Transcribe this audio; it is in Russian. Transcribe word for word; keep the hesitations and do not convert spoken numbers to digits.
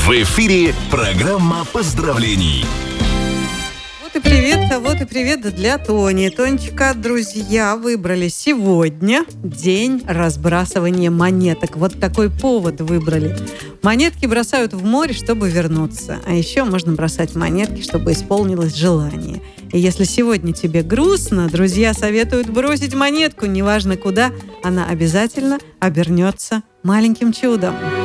В эфире программа поздравлений. Вот и привет, а вот и привет для Тони. Тонечка, друзья выбрали сегодня день разбрасывания монеток. Вот такой повод выбрали. Монетки бросают в море, чтобы вернуться. А еще можно бросать монетки, чтобы исполнилось желание. И если сегодня тебе грустно, друзья советуют бросить монетку, неважно куда, она обязательно обернется маленьким чудом.